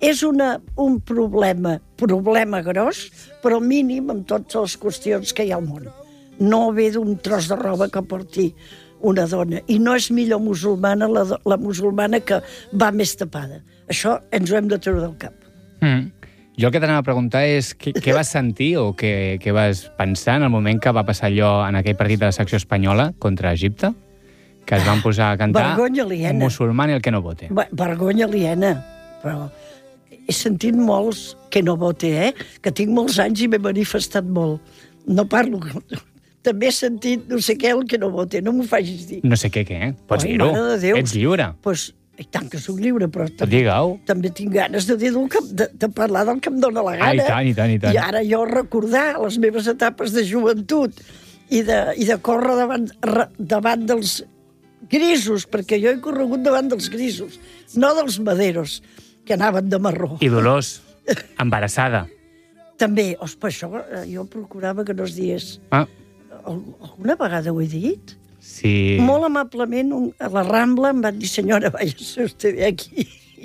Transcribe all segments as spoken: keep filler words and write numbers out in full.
És una, un problema, problema gros, però mínim amb totes les qüestions que hi ha al món. No ve d'un tros de roba que porti una dona. I no és millor musulmana la, la musulmana que va més tapada. Això ens ho hem de treure del cap. Mm. Jo el que t'anava a preguntar és què, què vas sentir o què, què vas pensar en el moment que va passar allò en aquell partit de la secció espanyola contra Egipte, que es van posar a cantar un musulmán i el que no vote. Vergonya aliena, però he sentit molts que no vote, eh? Que tinc molts anys i m'he manifestat molt. No parlo... També he sentit no sé què el que no vote, no m'ho facis dir. No sé què, què? Pots dir-ho. Ets lliure. Pues, i tant que soc lliure, però també, també tinc ganes de, dir que, de, de parlar del que em dóna la gana. Ah, i tant, i tant, i tant. I ara jo recordar les meves etapes de joventut i de, i de córrer davant, davant dels grisos, perquè jo he corregut davant dels grisos, no dels maderos, que anaven de marró. I Dolors, embarassada. També, ospa, això jo procurava que no es digués. Ah. Alguna vegada ho he dit? Sí. Molt amablement, a la Rambla em van dir, senyora, váyase usted de aquí.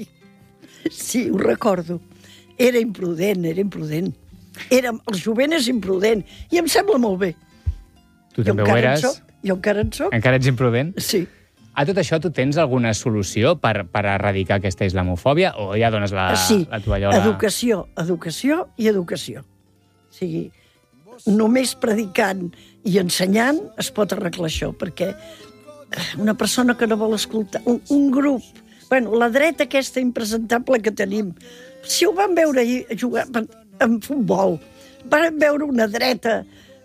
Sí, ho recordo. Era imprudent, era imprudent. Era, el jovent és imprudent, i em sembla molt bé. Tu també ho eres? Soc, jo encara en soc. Encara ets imprudent? Sí. A tot això, tu tens alguna solució per, per erradicar aquesta islamofòbia o ja dones la, sí. la tovallola? Sí, educació, educació i educació. O sigui, només predicant i ensenyant es pot arreglar això, perquè una persona que no vol escoltar, un, un grup, bueno, la dreta aquesta impresentable que tenim, si ho van veure ahir jugar en futbol, van veure una dreta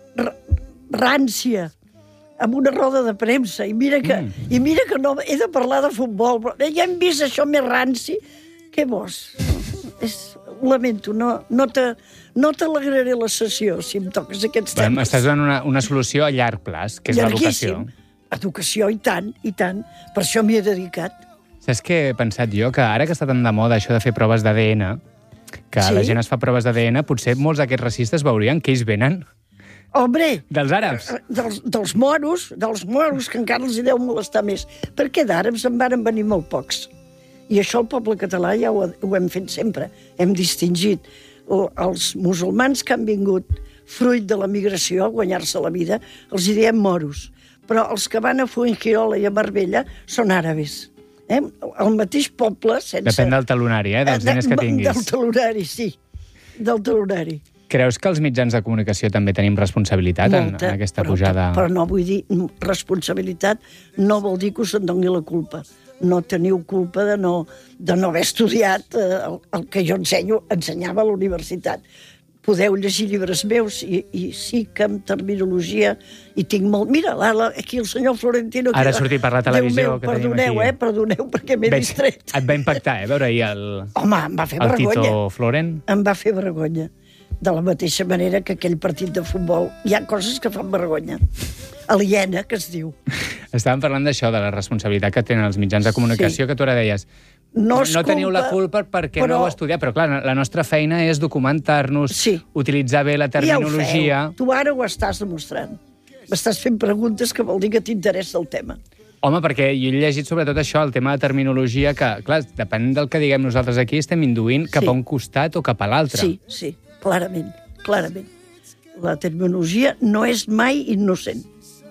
rància, amb una roda de premsa, i mira que, mm. i mira que no he de parlar de futbol, però ja hem vist això més ranci. Què vols? És, ho lamento, no, no te... No t'alegraré la sessió, si em toques aquests temes. M'estàs donant una, una solució a llarg plaç, que és l'educació. Educació, i tant, i tant. Per això m'hi he dedicat. Saps què he pensat jo? Que ara que està tan de moda això de fer proves d'A D N, que sí? La gent es fa proves d'A D N, potser molts d'aquests racistes veurien que ells venen... Hombre! Dels àrabs. Dels, dels moros, dels moros, que encara els hi deu molestar més. Perquè d'àrabs en varen venir molt pocs. I això el poble català ja ho, ho hem fet sempre. Hem distingit els musulmans que han vingut fruit de la migració a guanyar-se la vida, els hi diem moros. Però els que van a Fuengirola i a Marbella són àrabes. Eh? El mateix poble, sense... Depèn del talonari, eh? Dels diners que tinguis. Del talonari, sí. Del talonari. Creus que els mitjans de comunicació també tenim responsabilitat en, en aquesta però, pujada? Però no vull dir... Responsabilitat no vol dir que us en doni la culpa. No teniu culpa de no, de no haver estudiat eh, el, el que jo ensenyo, ensenyava a la universitat. Podeu llegir llibres meus i, i sí que amb terminologia i tinc molt... Mira, ara, aquí el senyor Florentino... Ara ha sortit per la televisió meu, que tenim aquí. Perdoneu, eh, perdoneu, perquè m'he distret. Et va impactar, eh, veure ahir el... Home, em va fer el vergonya. Tito Floren. Em va fer vergonya. De la mateixa manera que aquell partit de futbol. Hi ha coses que fan vergonya. Aliena, que es diu. Estàvem parlant d'això, de la responsabilitat que tenen els mitjans de comunicació, sí. Que tu ara deies, no, no teniu la culpa perquè però... no heu estudiat, però clar, la nostra feina és documentar-nos, sí. Utilitzar bé la terminologia... Ja tu ara ho estàs demostrant. M'estàs fent preguntes que vol dir que t'interessa el tema. Home, perquè jo he llegit sobretot això, el tema de terminologia, que, clar, depèn del que diguem nosaltres aquí, estem induint cap sí. a un costat o cap a l'altre. Sí, sí, clarament, clarament. La terminologia no és mai innocent.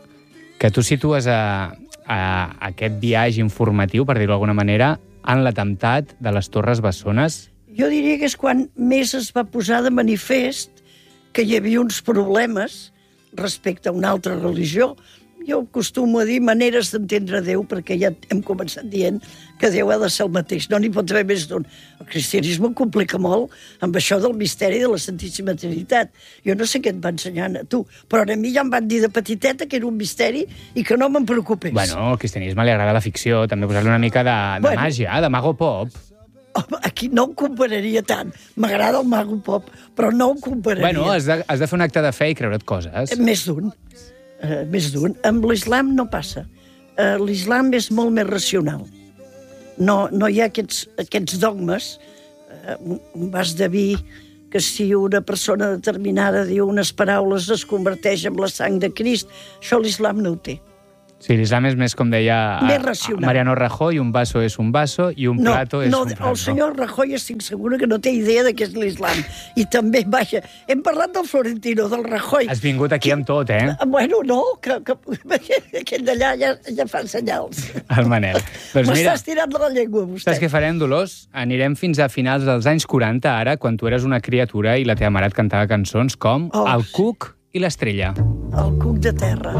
Que tu situes a, a aquest viatge informatiu, per dir-ho d'alguna manera, en l'atemptat de les Torres Bessones? Jo diria que és quan més es va posar de manifest que hi havia uns problemes respecte a una altra religió. Jo acostumo a dir maneres d'entendre Déu, perquè ja hem començat dient que Déu ha de ser el mateix, no n'hi pot haver més d'un. El cristianisme complica molt amb això del misteri de la Santíssima Trinitat. Jo no sé què et va ensenyar a tu, però a mi ja em van dir de petiteta que era un misteri i que no me'n preocupés. Bueno, al cristianisme li agrada la ficció, també posar-li una mica de, de bueno, màgia, de mago pop. Home, aquí no ho compararia tant. M'agrada el mago pop, però no ho compararia. Bueno, has de, has de fer un acte de fe i creure't coses. Més d'un. Uh, més d'un. Amb l'islam no passa. Uh, l'islam és molt més racional. No, no hi ha aquests, aquests dogmes. Uh, vas de dir que si una persona determinada diu unes paraules es converteix en la sang de Crist. Això l'islam no ho té. Sí, l'islam és més, com deia més racional. Mariano Rajoy, un vaso és un vaso i un no, plato és no, un plato. El senyor Rajoy estic segura que no té idea de què és l'islam. I també, vaja, hem parlat del Florentino, del Rajoy. Has vingut aquí amb tot, eh? Bueno, no, que, que, aquell d'allà ja, ja fa senyals. El Manel. Doncs m'estàs tirant de la llengua, vostè. Saps què farem, Dolors? Anirem fins a finals dels anys quaranta, ara, quan tu eres una criatura i la teva mare et cantava cançons com oh, El cuc i l'estrella. El cuc de terra.